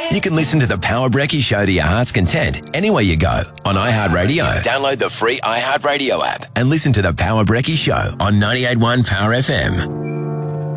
You can listen to the Power Brekkie Show to your heart's content anywhere you go on iHeartRadio. Download the free iHeartRadio app and listen to the Power Brekkie Show on 98.1 Power FM.